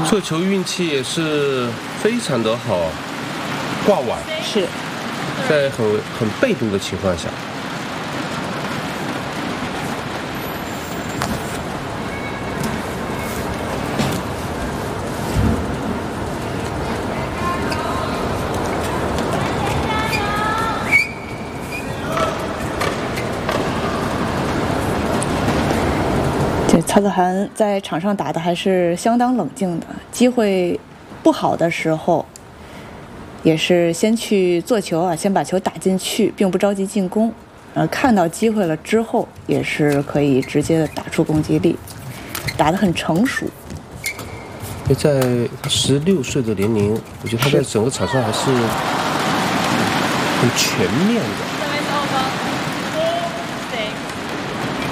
这球运气也是非常的好，挂碗是在很被动的情况下。 曹子涵在场上打的还是相当冷静的，机会不好的时候，也是先去做球啊，先把球打进去，并不着急进攻。看到机会了之后，也是可以直接的打出攻击力，打得很成熟。 在他16岁的年龄，我觉得他在整个场上还是很全面的。